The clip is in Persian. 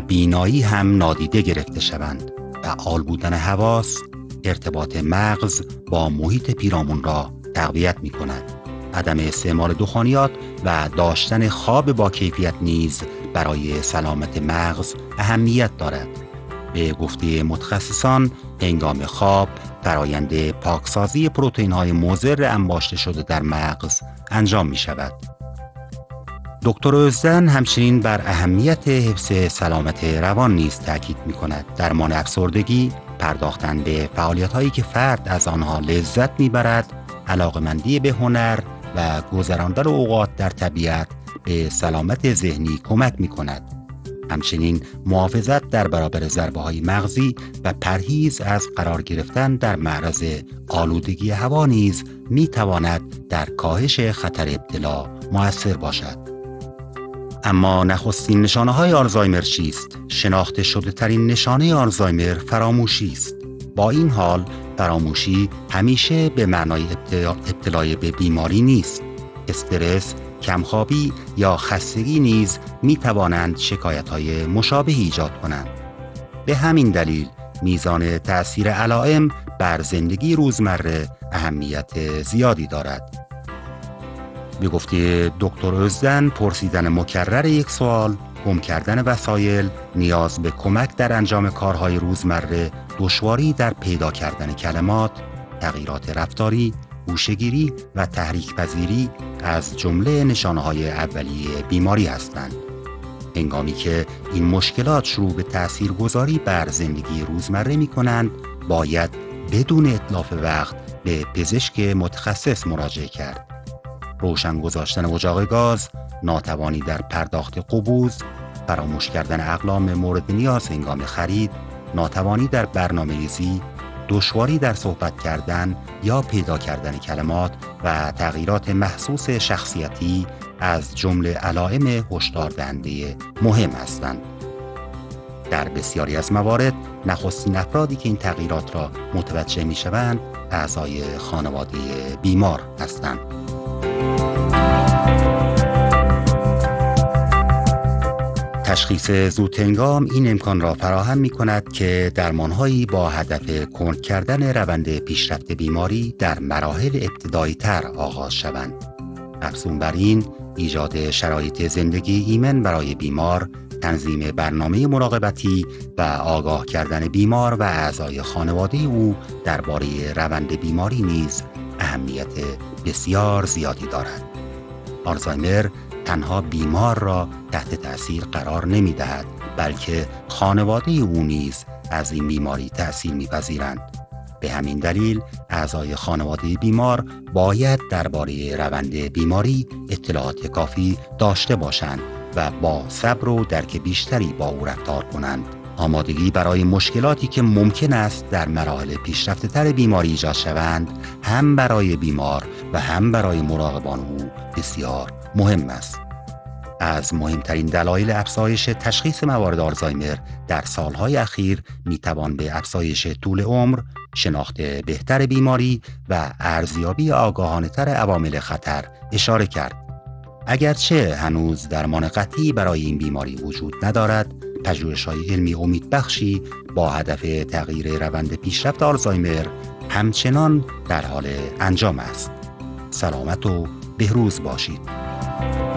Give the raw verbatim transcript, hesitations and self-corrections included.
بینایی هم نادیده گرفته شوند. فعال بودن حواس ارتباط مغز با محیط پیرامون را تقویت می کند. عدم استعمال دخانیات و داشتن خواب با کیفیت نیز برای سلامت مغز اهمیت دارد. به گفته متخصصان، هنگام خواب فرایند پاکسازی پروتئین‌های مضر انباشته شده در مغز انجام می شود. دکتر اوزدن همچنین بر اهمیت حفظ سلامت روان نیز تاکید می کند. درمان افسردگی، پرداختن به فعالیت‌هایی که فرد از آنها لذت می‌برد، علاقه‌مندی به هنر و گذراندن اوقات در طبیعت به سلامت ذهنی کمک می‌کند. همچنین محافظت در برابر ضربه‌های مغزی و پرهیز از قرار گرفتن در معرض آلودگی هوا نیز می‌تواند در کاهش خطر ابتلا مؤثر باشد. اما نخستین نشانه‌های آلزایمر چیست؟ شناخته شده ترین نشانه آلزایمر فراموشی است. با این حال فراموشی همیشه به معنای ابتلا به بیماری نیست. استرس، کمخوابی یا خستگی نیز می توانند شکایت‌های مشابهی ایجاد کنند. به همین دلیل میزان تأثیر علائم بر زندگی روزمره اهمیت زیادی دارد. به گفته دکتر اوزدن، پرسیدن مکرر یک سوال، گم کردن وسایل، نیاز به کمک در انجام کارهای روزمره، دشواری در پیدا کردن کلمات، تغییرات رفتاری، گوشه‌گیری و تحریک پذیری از جمله نشانه‌های اولیه بیماری هستند. هنگامی که این مشکلات شروع به تاثیرگذاری بر زندگی روزمره می‌کنند، باید بدون اتلاف وقت به پزشک متخصص مراجعه کرد. روشن گذاشتن اجاق گاز، ناتوانی در پرداخت قبوز، فراموش کردن اقلام مورد نیاز هنگام خرید، ناتوانی در برنامه‌ریزی، دشواری در صحبت کردن یا پیدا کردن کلمات و تغییرات محسوس شخصیتی از جمله علائم هشدار دهنده مهم هستند. در بسیاری از موارد نخستین افرادی که این تغییرات را متوجه می‌شوند اعضای خانواده بیمار هستند. تشخیص زودهنگام این امکان را فراهم می کند که درمانهایی با هدف کند کردن روند پیشرفت بیماری در مراحل ابتدایی تر آغاز شوند. افزون بر این، ایجاد شرایط زندگی ایمن برای بیمار، تنظیم برنامه مراقبتی و آگاه کردن بیمار و اعضای خانواده او درباره روند بیماری نیز اهمیت بسیار زیادی دارد. آلزایمر تنها بیمار را تحت تأثیر قرار نمی دهد، بلکه خانواده او نیز از این بیماری تأثیر می پذیرند. به همین دلیل اعضای خانواده بیمار باید درباره روند بیماری اطلاعات کافی داشته باشند و با صبر و درک بیشتری با او رفتار کنند. آمادگی برای مشکلاتی که ممکن است در مراحل پیشرفته‌تر بیماری ایجاد شوند هم برای بیمار و هم برای مراقبان او بسیار مهم است. از مهمترین دلایل افزایش تشخیص موارد آلزایمر در سالهای اخیر میتوان به افزایش طول عمر، شناخت بهتر بیماری و ارزیابی آگاهانه‌تر عوامل خطر اشاره کرد. اگرچه هنوز درمان قطعی برای این بیماری وجود ندارد، پژوهش‌های علمی امیدبخشی با هدف تغییر روند پیشرفت آلزایمر همچنان در حال انجام است. سلامت و بهروز باشید.